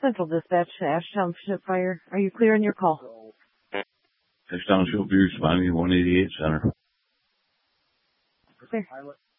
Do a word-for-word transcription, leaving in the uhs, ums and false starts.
Central Dispatch to Ash Township Fire. Are you clear on your call? Ash Township, you're responding to one eighty-eight Center. Clear.